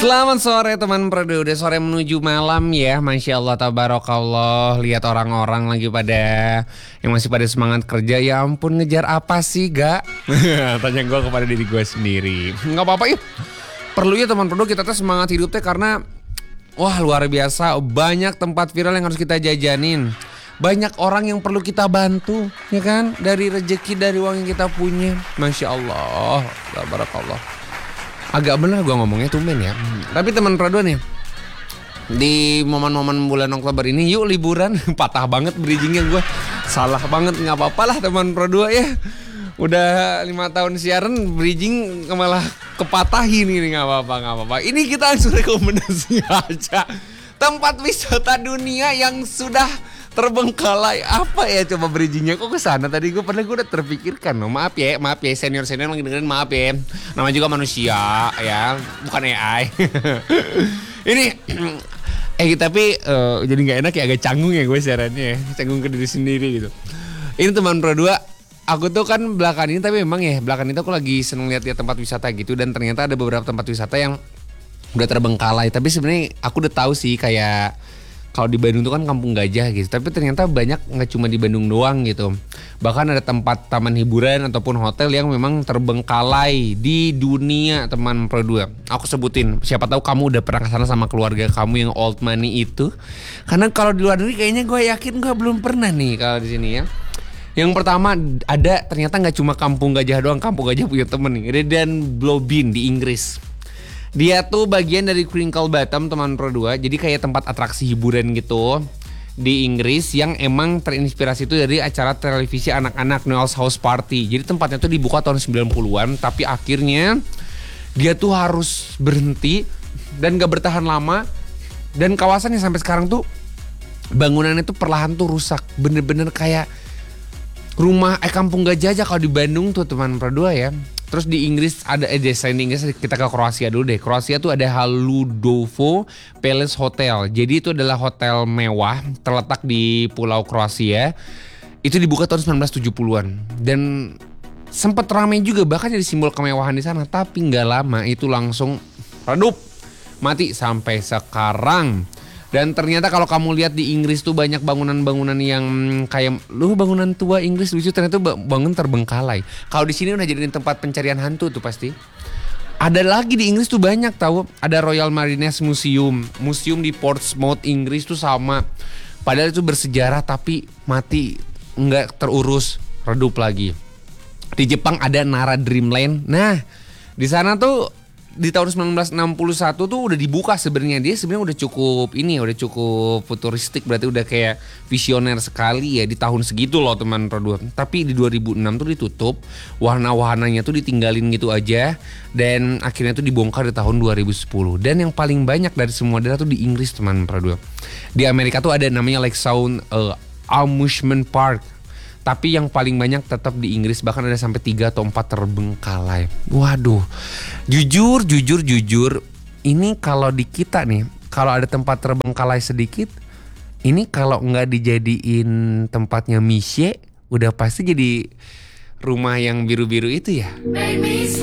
Selamat sore teman Prodo, udah sore menuju malam ya. Masya Allah, tabarakallah. Lihat orang-orang lagi pada yang masih pada semangat kerja. Ya ampun, ngejar apa sih gak? Tanya gue kepada diri gue sendiri. Gak apa-apa ya. Perlunya teman Prodo kita tuh semangat hidup teh karena wah luar biasa. Banyak tempat viral yang harus kita jajanin. Banyak orang yang perlu kita bantu, ya kan? Dari rezeki, dari uang yang kita punya. Masya Allah, tabarakallah. Agak bener gue ngomongnya tumben ya. Tapi teman Prodo nih, di momen-momen bulan Oktober ini yuk liburan. Patah banget bridgingnya gue. Salah banget, gak apa-apa lah teman Prodo ya. Udah 5 tahun siaran bridging malah kepatahin ini, gak apa-apa. Ini kita langsung rekomendasi aja. Tempat wisata dunia yang sudah terbengkalai. Apa ya coba bridgingnya kok kesana tadi gue udah terpikirkan loh. Maaf ya senior lagi dengerin, maaf ya. Nama juga manusia ya, bukan AI. Ini tapi jadi nggak enak ya, agak canggung ya gue siarannya ya. Canggung ke diri sendiri gitu. Ini teman Pro 2, aku tuh kan belakangan ini, tapi memang ya belakangan itu aku lagi seneng lihat tempat wisata gitu. Dan ternyata ada beberapa tempat wisata yang udah terbengkalai. Tapi sebenarnya aku udah tahu sih, kayak kalau di Bandung tuh kan kampung gajah gitu. Tapi ternyata banyak, nggak cuma di Bandung doang gitu. Bahkan ada tempat taman hiburan ataupun hotel yang memang terbengkalai di dunia teman Pro 2. Aku sebutin, siapa tahu kamu udah pernah kesana sama keluarga kamu yang old money itu. Karena kalau di luar negeri kayaknya gue yakin gue belum pernah nih kalau di sini ya. Yang pertama ada, ternyata nggak cuma kampung gajah doang. Kampung gajah punya temen nih, Redden Blobin di Inggris. Dia tuh bagian dari Crinkle Bottom teman Pro 2. Jadi kayak tempat atraksi hiburan gitu di Inggris yang emang terinspirasi itu dari acara televisi anak-anak Noel's House Party. Jadi tempatnya tuh dibuka tahun 90-an, tapi akhirnya dia tuh harus berhenti dan gak bertahan lama. Dan kawasannya sampai sekarang tuh bangunannya tuh perlahan tuh rusak. Bener-bener kayak rumah kampung gajah aja kalau di Bandung tuh teman Pro 2 ya. Terus di Inggris ada selain di Inggris kita ke Kroasia dulu deh. Kroasia tuh ada Haludovo Palace Hotel. Jadi itu adalah hotel mewah terletak di Pulau Kroasia. Itu dibuka tahun 1970-an dan sempat ramai juga, bahkan jadi simbol kemewahan di sana. Tapi nggak lama itu langsung redup, mati sampai sekarang. Dan ternyata kalau kamu lihat di Inggris tuh banyak bangunan-bangunan yang kayak bangunan tua Inggris lucu, ternyata bangun terbengkalai. Kalau di sini udah jadi tempat pencarian hantu tuh pasti. Ada lagi di Inggris tuh banyak tahu. Ada Royal Marines Museum di Portsmouth Inggris tuh sama. Padahal itu bersejarah tapi mati, nggak terurus, redup lagi. Di Jepang ada Nara Dreamland. Nah, di sana tuh di tahun 1961 tuh udah dibuka sebenarnya. Dia sebenarnya udah cukup futuristik, berarti udah kayak visioner sekali ya di tahun segitu loh teman Pro 2. Tapi di 2006 tuh ditutup, wahana-wahananya tuh ditinggalin gitu aja, dan akhirnya tuh dibongkar di tahun 2010. Dan yang paling banyak dari semua daerah tuh di Inggris teman Pro 2. Di Amerika tuh ada namanya Lakeside Amusement Park. Tapi yang paling banyak tetap di Inggris, bahkan ada sampai 3 atau 4 terbengkalai. Waduh, jujur, ini kalau di kita nih, kalau ada tempat terbengkalai sedikit, ini kalau nggak dijadiin tempatnya Misye, udah pasti jadi rumah yang biru-biru itu ya.